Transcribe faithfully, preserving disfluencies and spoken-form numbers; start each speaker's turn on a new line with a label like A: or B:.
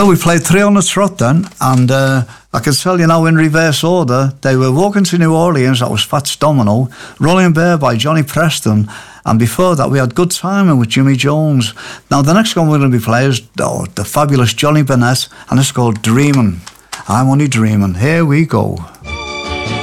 A: Well, we played Three on the Trot then, and uh, I can tell you now in reverse order, they were Walking to New Orleans, that was Fats Domino, Rolling Bear by Johnny Preston, and before that we had Good Timing with Jimmy Jones. Now the next one we're going to be playing is oh, the fabulous Johnny Bennett, and it's called Dreamin'. I'm Only Dreamin'. Here we go.